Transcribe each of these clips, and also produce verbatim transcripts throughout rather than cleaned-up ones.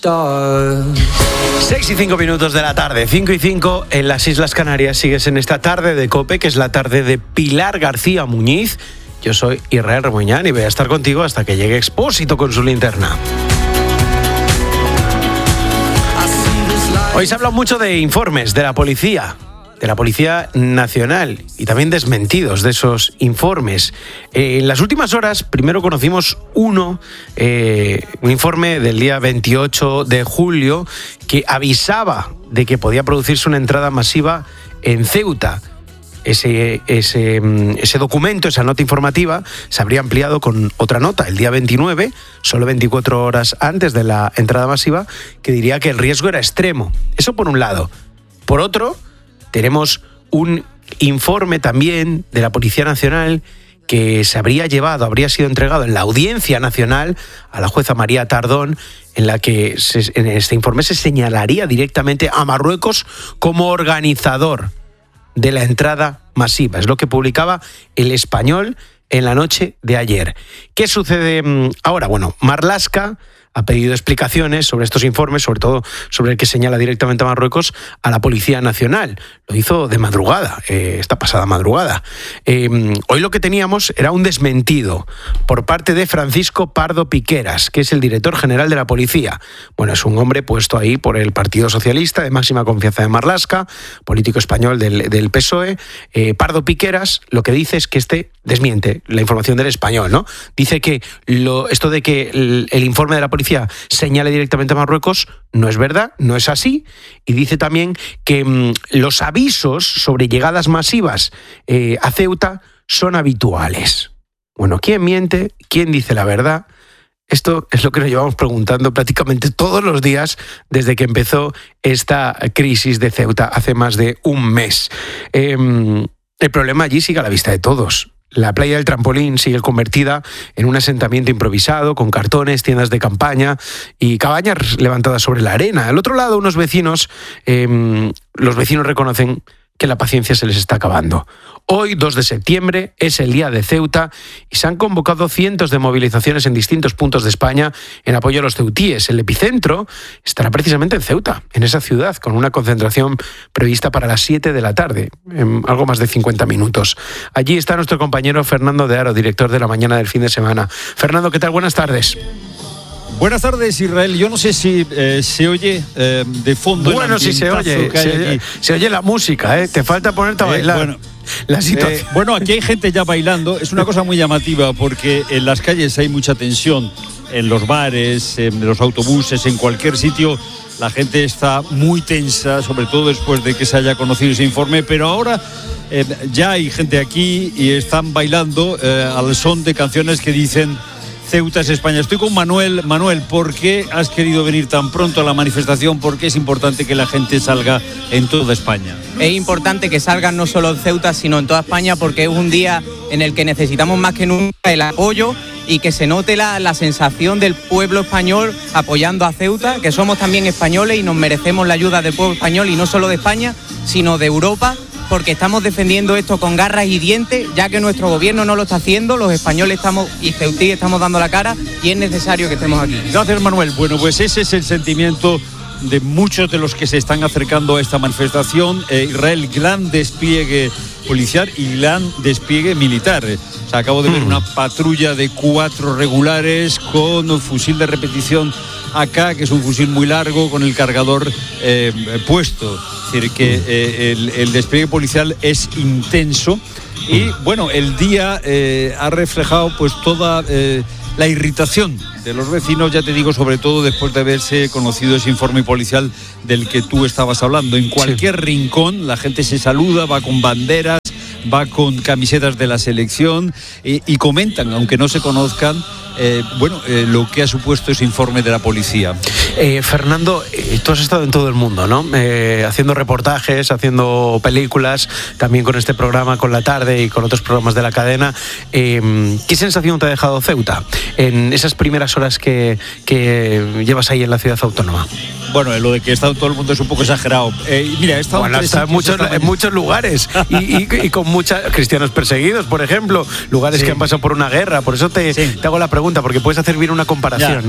seis y cinco minutos de la tarde, cinco y cinco en las Islas Canarias. Sigues en esta tarde de COPE, que es la tarde de Pilar García Muñiz. Yo soy Israel Remuñán y voy a estar contigo hasta que llegue Expósito con su linterna. Hoy se ha hablado mucho de informes de la policía, de la Policía Nacional, y también desmentidos de esos informes. Eh, en las últimas horas, primero conocimos uno, eh, un informe del día veintiocho de julio, que avisaba de que podía producirse una entrada masiva en Ceuta. Ese, ese, ese documento, esa nota informativa, se habría ampliado con otra nota el día veintinueve, solo veinticuatro horas antes de la entrada masiva, que diría que el riesgo era extremo. Eso por un lado. Por otro, tenemos un informe también de la Policía Nacional que se habría llevado, habría sido entregado en la Audiencia Nacional a la jueza María Tardón, en la que se, en este informe se señalaría directamente a Marruecos como organizador de la entrada masiva. Es lo que publicaba El Español en la noche de ayer. ¿Qué sucede ahora? Bueno, Marlaska ha pedido explicaciones sobre estos informes, sobre todo sobre el que señala directamente a Marruecos, a la Policía Nacional. Lo hizo de madrugada, eh, esta pasada madrugada. Eh, hoy lo que teníamos era un desmentido por parte de Francisco Pardo Piqueras, que es el director general de la policía. Bueno, es un hombre puesto ahí por el Partido Socialista, de máxima confianza de Marlaska, político español del, del P S O E. Eh, Pardo Piqueras lo que dice es que este desmiente la información del Español, ¿no? Dice que lo, esto de que el, el informe de la policía señale directamente a Marruecos no es verdad, no es así, y dice también que mmm, los avisos sobre llegadas masivas eh, a Ceuta son habituales. Bueno, ¿quién miente? ¿Quién dice la verdad? Esto es lo que nos llevamos preguntando prácticamente todos los días desde que empezó esta crisis de Ceuta hace más de un mes. Eh, el problema allí sigue a la vista de todos. La playa del Trampolín sigue convertida en un asentamiento improvisado, con cartones, tiendas de campaña y cabañas levantadas sobre la arena. Al otro lado, unos vecinos, eh, los vecinos reconocen que la paciencia se les está acabando. Hoy, dos de septiembre, es el día de Ceuta y se han convocado cientos de movilizaciones en distintos puntos de España en apoyo a los ceutíes. El epicentro estará precisamente en Ceuta, en esa ciudad, con una concentración prevista para las siete de la tarde, en algo más de cincuenta minutos. Allí está nuestro compañero Fernando de Aro, director de La Mañana del Fin de Semana. Fernando, ¿qué tal? Buenas tardes. Buenas tardes, Israel. Yo no sé si eh, se oye eh, de fondo. Bueno, sí se oye. Se oye, se oye la música, ¿eh? Te falta ponerte a bailar. Eh, bueno, la situación. Eh, bueno, aquí hay gente ya bailando. Es una cosa muy llamativa porque en las calles hay mucha tensión. En los bares, en los autobuses, en cualquier sitio, la gente está muy tensa, sobre todo después de que se haya conocido ese informe. Pero ahora eh, ya hay gente aquí y están bailando eh, al son de canciones que dicen: Ceuta es España. Estoy con Manuel. Manuel, ¿por qué has querido venir tan pronto a la manifestación? ¿Por qué es importante que la gente salga en toda España? Es importante que salgan no solo en Ceuta, sino en toda España, porque es un día en el que necesitamos más que nunca el apoyo y que se note la, la sensación del pueblo español apoyando a Ceuta, que somos también españoles y nos merecemos la ayuda del pueblo español, y no solo de España, sino de Europa, porque estamos defendiendo esto con garras y dientes, ya que nuestro gobierno no lo está haciendo. Los españoles estamos y ceutíes estamos dando la cara y es necesario que estemos aquí. Gracias, Manuel. Bueno, pues ese es el sentimiento de muchos de los que se están acercando a esta manifestación. Eh, Israel, gran despliegue policial y gran despliegue militar. O sea, acabo de ver una patrulla de cuatro regulares con fusil de repetición A K, que es un fusil muy largo, con el cargador eh, puesto. Es decir, que eh, el, el despliegue policial es intenso. Y bueno, el día eh, ha reflejado pues toda eh, la irritación de los vecinos, ya te digo, sobre todo después de haberse conocido ese informe policial del que tú estabas hablando. En cualquier sí. rincón la gente se saluda, va con banderas, va con camisetas de la selección y, y comentan, aunque no se conozcan, eh, bueno, eh, lo que ha supuesto ese informe de la policía. Eh, Fernando, eh, tú has estado en todo el mundo, ¿no? Eh, haciendo reportajes, haciendo películas, también con este programa, con La Tarde y con otros programas de la cadena. Eh, ¿Qué sensación te ha dejado Ceuta en esas primeras horas que, que llevas ahí en la ciudad autónoma? Bueno, lo de que está todo el mundo es un poco exagerado. Eh, mira, he estado bueno, está en, muchos, en muchos lugares y, y, y con muchos cristianos perseguidos, por ejemplo, lugares sí. que han pasado por una guerra. Por eso te, sí. te hago la pregunta, porque puedes hacer bien una comparación, ya. ¿no?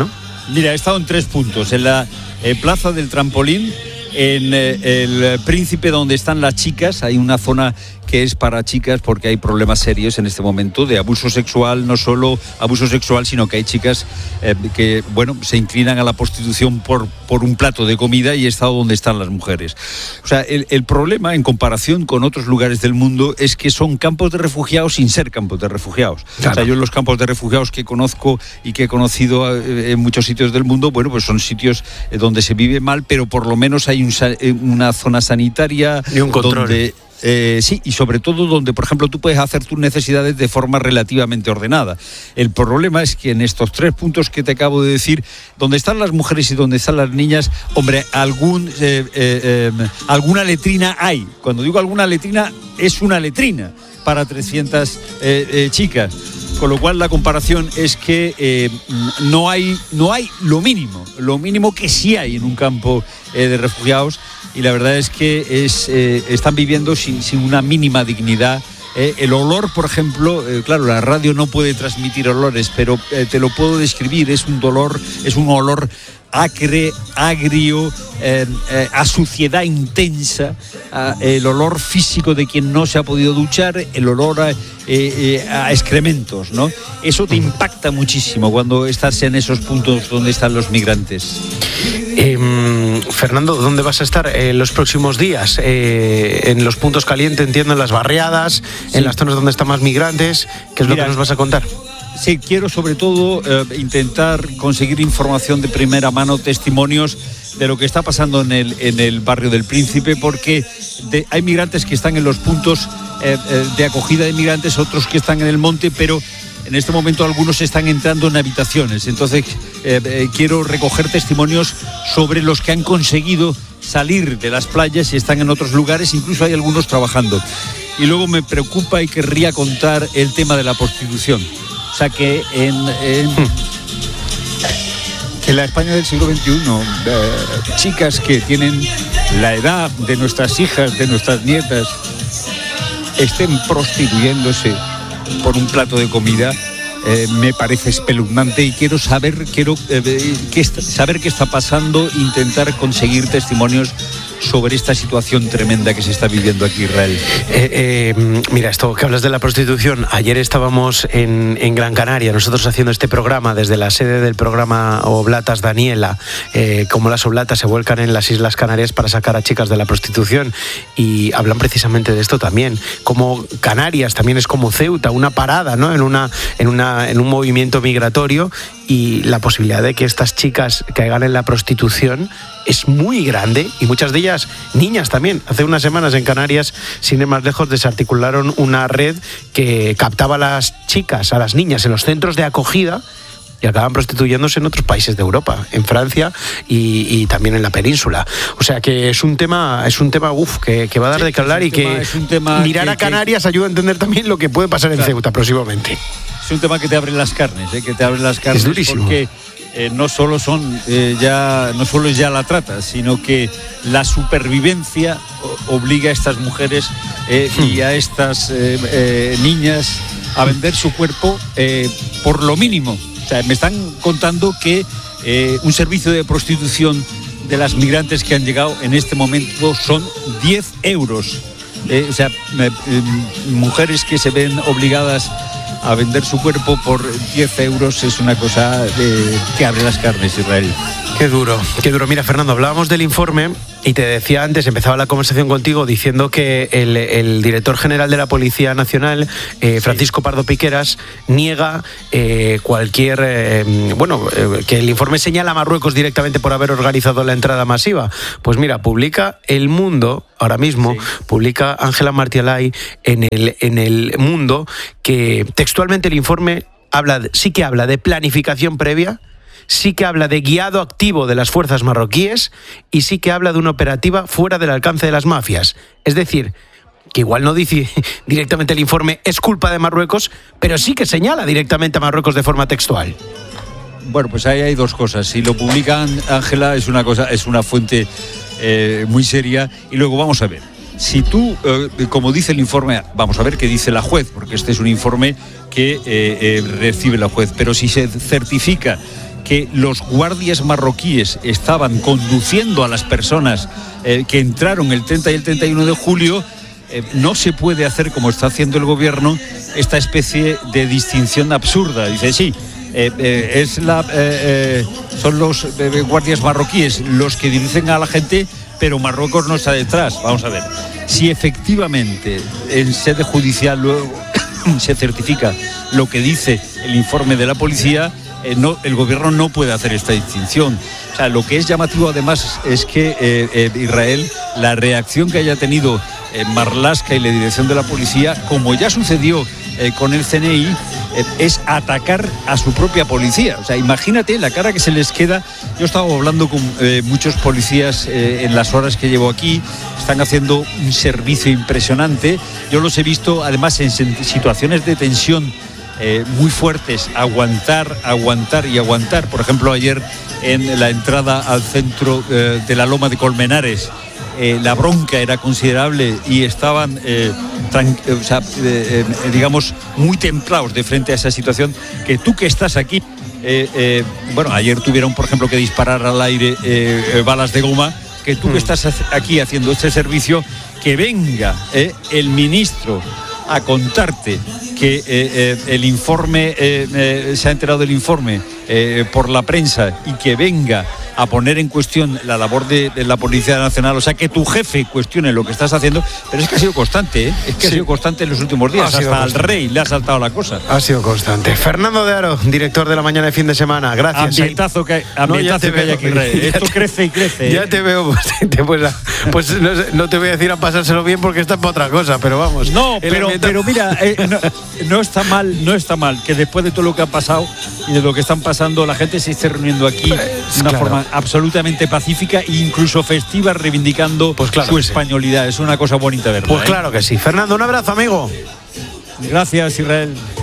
Mira, he estado en tres puntos. En la eh, Plaza del Trampolín, en eh, el Príncipe, donde están las chicas. Hay una zona que es para chicas porque hay problemas serios en este momento de abuso sexual, no solo abuso sexual, sino que hay chicas eh, que, bueno, se inclinan a la prostitución por, por un plato de comida, y he estado donde están las mujeres. O sea, el, el problema, en comparación con otros lugares del mundo, es que son campos de refugiados sin ser campos de refugiados. Claro. O sea, yo en los campos de refugiados que conozco y que he conocido en muchos sitios del mundo, bueno, pues son sitios donde se vive mal, pero por lo menos hay un, una zona sanitaria y un control. Donde Eh, sí, y sobre todo donde, por ejemplo, tú puedes hacer tus necesidades de forma relativamente ordenada. El problema es que en estos tres puntos que te acabo de decir, donde están las mujeres y donde están las niñas, hombre, algún eh, eh, eh, alguna letrina hay. Cuando digo alguna letrina, es una letrina para trescientas eh, eh, chicas. Con lo cual la comparación es que eh, no hay no hay lo mínimo, lo mínimo que sí hay en un campo eh, de refugiados, y la verdad es que es, eh, están viviendo sin, sin una mínima dignidad. Eh, el olor, por ejemplo, eh, claro, la radio no puede transmitir olores, pero eh, te lo puedo describir, es un dolor, es un olor acre, agrio, eh, eh, a suciedad intensa, a, el olor físico de quien no se ha podido duchar, el olor a, eh, eh, a excrementos, ¿no? Eso te impacta muchísimo cuando estás en esos puntos donde están los migrantes. Eh, Fernando, ¿dónde vas a estar en los próximos días? Eh, en los puntos calientes, entiendo, en las barriadas, sí. En las zonas donde están más migrantes. ¿Qué es Mira, lo que nos vas a contar? Sí, quiero sobre todo eh, intentar conseguir información de primera mano, testimonios de lo que está pasando en el, en el barrio del Príncipe, porque de, hay migrantes que están en los puntos eh, eh, de acogida de migrantes, otros que están en el monte, pero en este momento algunos están entrando en habitaciones. Entonces eh, eh, quiero recoger testimonios sobre los que han conseguido salir de las playas y están en otros lugares, incluso hay algunos trabajando. Y luego me preocupa y querría contar el tema de la prostitución. O sea que en, en, en la España del siglo veintiuno, eh, chicas que tienen la edad de nuestras hijas, de nuestras nietas, estén prostituyéndose por un plato de comida, eh, me parece espeluznante, y quiero saber, quiero eh, qué, saber qué está pasando, intentar conseguir testimonios sobre esta situación tremenda que se está viviendo aquí en Israel. Eh, eh, mira, esto que hablas de la prostitución, ayer estábamos en, en Gran Canaria, nosotros haciendo este programa desde la sede del programa Oblatas Daniela, eh, cómo las oblatas se vuelcan en las Islas Canarias para sacar a chicas de la prostitución, y hablan precisamente de esto también, como Canarias también es como Ceuta, una parada, ¿no? en, una, en, una, en un movimiento migratorio, y la posibilidad de que estas chicas caigan en la prostitución es muy grande, y muchas de ellas niñas también. Hace unas semanas en Canarias, sin ir más lejos, desarticularon una red que captaba a las chicas, a las niñas en los centros de acogida, y acaban prostituyéndose en otros países de Europa, en Francia y, y también en la península. O sea que es un tema, es un tema uf, que, que va a dar sí, de qué hablar, y tema, que es un tema mirar que, a Canarias que... ayuda a entender también lo que puede pasar en claro. Ceuta próximamente. Es un tema que te abre las carnes, ¿eh? que te abre las carnes. Es durísimo. Porque eh, no solo son eh, ya no solo es ya la trata, sino que la supervivencia obliga a estas mujeres eh, hmm. y a estas eh, eh, niñas a vender su cuerpo eh, por lo mínimo. O sea, me están contando que eh, un servicio de prostitución de las migrantes que han llegado en este momento son diez euros. Eh, o sea, eh, eh, mujeres que se ven obligadas a vender su cuerpo por diez euros es una cosa de, que abre las carnes, Israel. Qué duro, qué duro. Mira, Fernando, hablábamos del informe y te decía antes, empezaba la conversación contigo diciendo que el, el director general de la Policía Nacional, eh, Francisco sí. Pardo Piqueras, niega eh, cualquier... Eh, bueno, eh, que el informe señala a Marruecos directamente por haber organizado la entrada masiva. Pues mira, publica El Mundo, ahora mismo, sí. publica Ángela Martialay en el, en el Mundo, que textualmente el informe habla, sí que habla de planificación previa, sí que habla de guiado activo de las fuerzas marroquíes, y sí que habla de una operativa fuera del alcance de las mafias. Es decir, que igual no dice directamente el informe es culpa de Marruecos, pero sí que señala directamente a Marruecos de forma textual. Bueno, pues ahí hay dos cosas. Si lo publica Ángela es una cosa, es una fuente eh, muy seria, y luego vamos a ver. Si tú, eh, como dice el informe, vamos a ver qué dice la juez, porque este es un informe que eh, eh, recibe la juez, pero si se certifica que los guardias marroquíes estaban conduciendo a las personas eh, que entraron el treinta y el treinta y uno de julio, eh, no se puede hacer, como está haciendo el gobierno, esta especie de distinción absurda. Dice, sí, eh, eh, es la, eh, eh, son los eh, guardias marroquíes los que dirigen a la gente, pero Marruecos no está detrás. Vamos a ver, si efectivamente en sede judicial luego se certifica lo que dice el informe de la policía, eh, no, el gobierno no puede hacer esta distinción. O sea, lo que es llamativo además es que eh, eh, Israel, la reacción que haya tenido eh, Marlaska y la dirección de la policía, como ya sucedió eh, con el C N I, eh, es atacar a su propia policía. O sea, imagínate la cara que se les queda. Yo estaba hablando con eh, muchos policías eh, en las horas que llevo aquí, están haciendo un servicio impresionante. Yo los he visto además en situaciones de tensión Eh, muy fuertes, aguantar, aguantar y aguantar. Por ejemplo, ayer en la entrada al centro eh, de la Loma de Colmenares, eh, la bronca era considerable y estaban, eh, tran- eh, o sea, eh, eh, digamos, muy templados de frente a esa situación. Que tú que estás aquí, eh, eh, bueno, ayer tuvieron, por ejemplo, que disparar al aire eh, eh, balas de goma. Que tú que estás aquí haciendo este servicio, que venga eh, el ministro a contarte que eh, eh, el informe, eh, eh, se ha enterado del informe eh, por la prensa, y que venga a poner en cuestión la labor de, de la Policía Nacional, o sea, que tu jefe cuestione lo que estás haciendo, pero es que ha sido constante, ¿eh? Es que sí. ha sido constante en los últimos días, hasta al rey le ha saltado la cosa. Ha sido constante. Fernando de Aro, director de La Mañana de Fin de Semana, gracias. Ambientazo que, ambientazo no, que hay aquí, Rey. Esto te, crece y crece. Ya ¿eh? te veo, pues, pues, pues no, no te voy a decir a pasárselo bien porque está para otra cosa, pero vamos. No, pero, ambientazo... pero mira, eh, no, no está mal, no está mal que después de todo lo que ha pasado y de lo que están pasando, la gente se esté reuniendo aquí pues, de una claro. forma absolutamente pacífica e incluso festiva, reivindicando pues claro su españolidad. Sí. Es una cosa bonita, ¿verdad? Pues ¿eh? claro que sí. Fernando, un abrazo, amigo. Gracias, Israel.